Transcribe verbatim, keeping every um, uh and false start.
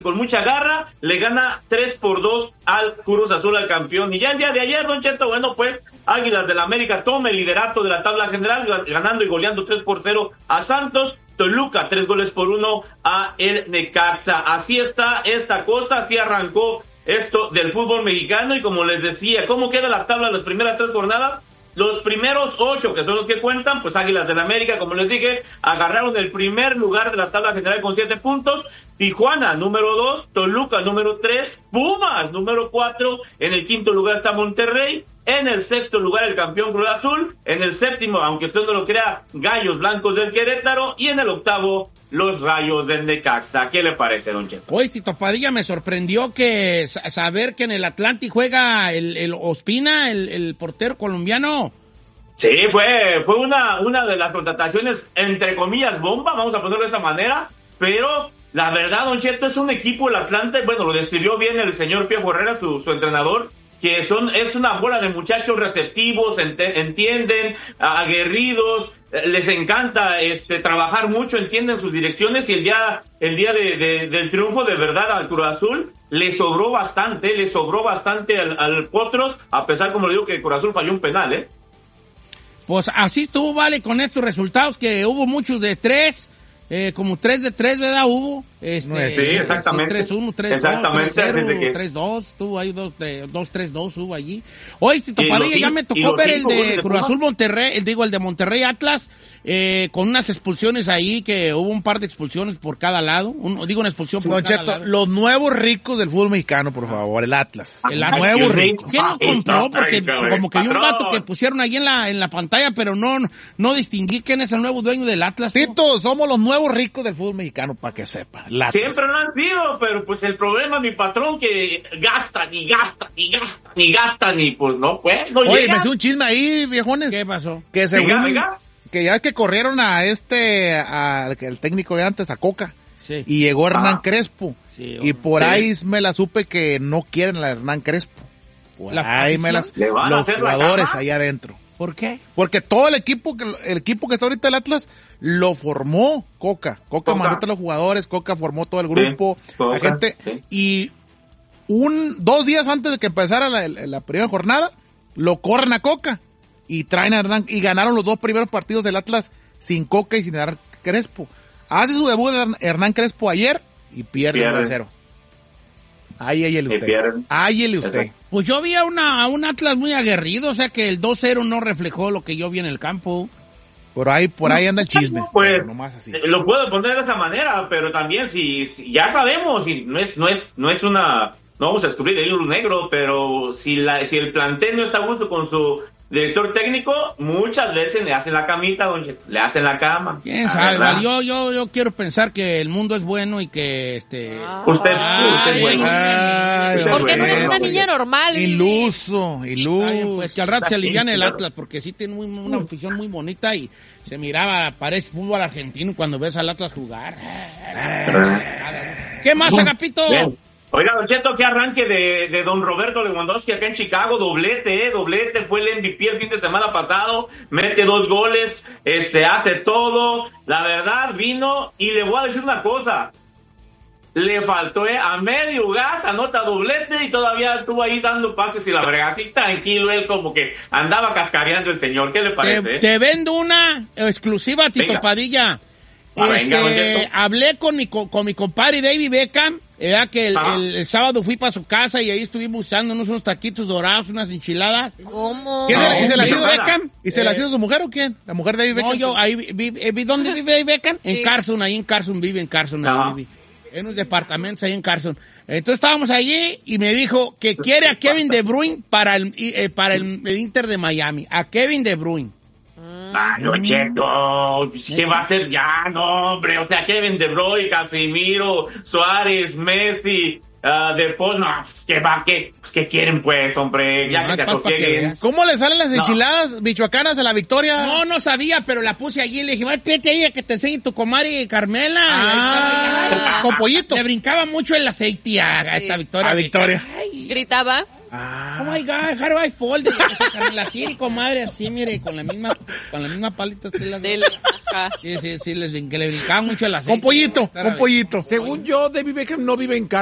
con mucha garra, le gana tres por dos al Cruz Azul, al campeón. Y ya el día de ayer, Don Cheto, bueno, pues Águilas del América toma el liderato de la tabla general, ganando y goleando tres por cero a Santos. Toluca, tres goles por uno a el Necaxa. Así está esta cosa, así arrancó esto del fútbol mexicano. Y como les decía, ¿cómo queda la tabla de las primeras tres jornadas? Los primeros ocho, que son los que cuentan, pues Águilas del América, como les dije, agarraron el primer lugar de la tabla general con siete puntos. Tijuana, número dos, Toluca, número tres, Pumas, número cuatro, en el quinto lugar está Monterrey, en el sexto lugar el campeón Cruz Azul, en el séptimo, aunque usted no lo crea, Gallos Blancos del Querétaro, y en el octavo, los Rayos del Necaxa. ¿Qué le parece, Don Cheto? Oye, Tito Padilla, me sorprendió que saber que en el Atlántico juega el, el Ospina, el, el portero colombiano. Sí, fue, fue una, una de las contrataciones, entre comillas, bomba, vamos a ponerlo de esa manera, pero la verdad, Don Cheto, es un equipo, el Atlante, bueno, lo describió bien el señor Piojo Herrera, su, su entrenador, que son, es una bola de muchachos receptivos, ent- entienden, aguerridos, les encanta este trabajar mucho, entienden sus direcciones, y el día, el día de, de, del triunfo de verdad al Cruz Azul, le sobró bastante, le sobró bastante al, al Potros, a pesar, como le digo, que el Cruz Azul falló un penal, ¿eh? Pues así estuvo, vale, con estos resultados, que hubo muchos de tres, eh, como tres de tres, ¿verdad? Hubo. Este, sí, exactamente. tres uno, tres dos, tres cero, tres dos, estuvo ahí dos tres dos, hubo allí. Oye, Tito Padilla, ya me tocó ver el de Cruz Azul Monterrey, el, digo, el de Monterrey Atlas, eh, con unas expulsiones ahí, que hubo un par de expulsiones por cada lado. Un, digo, una expulsión por Don cada Cheto, lado. Los nuevos ricos del fútbol mexicano, por favor, el Atlas. El Atlas. Nuevo rico. ¿Quién lo compró? Porque como que vi un vato que pusieron ahí en la, en la pantalla, pero no, no distinguí quién es el nuevo dueño del Atlas. Tito, ¿no? Somos los nuevos ricos del fútbol mexicano, para que sepa. Siempre lo han sido, pero pues el problema, mi patrón, que gastan y gastan y gastan y gastan y pues no, pues no Oye, llega. me hizo un chisme ahí, viejones. ¿Qué pasó? Que según, venga, venga. que ya es que corrieron a este, al el técnico de antes, a Coca. Sí. Y llegó Hernán Ah. Crespo. Sí, y por sí. ahí me la supe que no quieren a Hernán Crespo. Por ¿La ahí me las, ¿Le van a los hacer la jugadores cama? ahí adentro. ¿Por qué? Porque todo el equipo, que el equipo que está ahorita el Atlas, lo formó Coca. Coca, Coca. mandó a todos los jugadores, Coca formó todo el grupo, Sí, la Coca, gente. sí. Y un, dos días antes de que empezara la, la primera jornada, lo corren a Coca. Y traen a Hernán, y ganaron los dos primeros partidos del Atlas sin Coca y sin Hernán Crespo. Hace su debut Hernán Crespo ayer y pierde Pierde. uno a cero. Ahí, ahí el Y usted. pierden. Ahí el usted. Exacto. Pues yo vi a, una, a un Atlas muy aguerrido, o sea que el dos cero no reflejó lo que yo vi en el campo. Por ahí, por ahí anda el chisme. Pues pero nomás así. lo puedo poner de esa manera, pero también si, si ya sabemos, y no es, no es, no es una, no vamos a descubrir el hilo negro, pero si la, si el plantel no está a gusto con su director técnico, muchas veces le hacen la camita, don Cheto, le hacen la cama. ¿Quién La sabe? verdad. Vale, yo, yo, yo quiero pensar que el mundo es bueno y que este. Usted, Ay, usted es bueno. Ay, Usted ¿Por qué no bueno, eres una oye. niña normal? Vivi? Iluso, iluso. Ay, pues que al rato se aliviane el Atlas, porque sí tiene muy, una afición muy bonita y se miraba, parece fútbol argentino cuando ves al Atlas jugar. ¿Qué más, Agapito? Bien. Oiga, Don Cheto, qué arranque de, de don Roberto Lewandowski acá en Chicago, doblete, eh, doblete, fue el M V P el fin de semana pasado, mete dos goles, este, hace todo, la verdad, vino, y le voy a decir una cosa, le faltó, eh, a medio gas, anota doblete, y todavía estuvo ahí dando pases y la verdad, así tranquilo, él como que andaba cascareando el señor, ¿qué le parece? Te, eh? te vendo una exclusiva, Tito Venga. Padilla. Ah, Este, venga, don Cheto. hablé con mi, co- con mi compadre David Beckham, era que el, Ajá. el- el sábado fui para su casa y ahí estuvimos usándonos unos taquitos dorados, unas enchiladas. ¿Cómo? ¿Quién se- No, ¿Y se la hizo David Beckham? Beckham. ¿Y se la Eh, hizo su mujer o quién? ¿La mujer de David Beckham? No, yo ahí vi, vi- eh, vi- ¿dónde vive David Beckham? En Sí. Carson, ahí en Carson vive, en Carson, ahí Ajá. vive. En unos departamentos ahí en Carson. Entonces estábamos allí y me dijo que quiere a Kevin De Bruyne para el, eh, para el, el Inter de Miami. A Kevin De Bruyne. Ah, Don Cheto, ¿qué va a hacer ya? No, hombre, o sea, Kevin De Bruyne, Casemiro, Suárez, Messi, uh, De Paul, no, pues, ¿qué va? ¿Qué, pues, ¿qué quieren, pues, hombre? Ya No, que se es pa- pa' que asosieguen. veas. ¿Cómo le salen las No. enchiladas michoacanas a la Victoria? No, no sabía, pero la puse allí y le dije, vete ahí a que te enseñe tu comadre Carmela. Ah, Ay, con pollito. Le brincaba mucho el aceite a, a esta Sí. Victoria. A Victoria. Ay, Gritaba. Ah. oh my God, how do I fold it? Carmela, sí, comadre, así, mire, con la misma, con la misma palita. Así las dos. Del... Sí, sí, sí, les, que le brincaba mucho el aceite. Con pollito, con pollito. Según yo, David Beckham no vive en